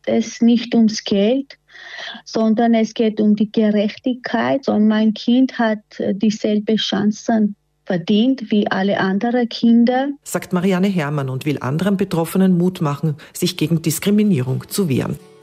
es nicht ums Geld, sondern es geht um die Gerechtigkeit. Und mein Kind hat dieselbe Chancen verdient wie alle anderen Kinder, sagt Marianne Herrmann und will anderen Betroffenen Mut machen, sich gegen Diskriminierung zu wehren.